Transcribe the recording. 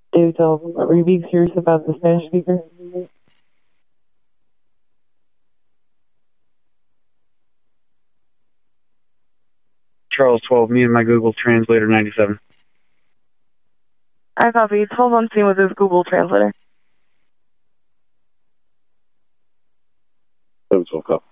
David, are you being serious about the Spanish speaker? Charles 12, me and my Google Translator 97. I copy. 12 on scene with his Google Translator. 712, copy.